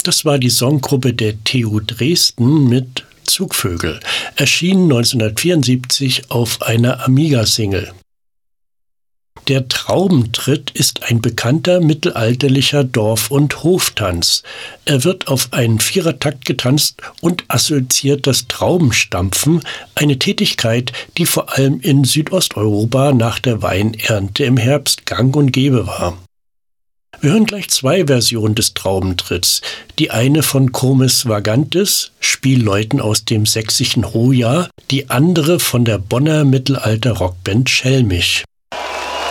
Das war die Songgruppe der TU Dresden mit Zugvögel, erschienen 1974 auf einer Amiga-Single. Der Traubentritt ist ein bekannter mittelalterlicher Dorf- und Hoftanz. Er wird auf einen Vierertakt getanzt und assoziiert das Traubenstampfen, eine Tätigkeit, die vor allem in Südosteuropa nach der Weinernte im Herbst gang und gäbe war. Wir hören gleich zwei Versionen des Traubentritts. Die eine von Comes Vagantes, Spielleuten aus dem sächsischen Hoya, die andere von der Bonner Mittelalter-Rockband Schelmich.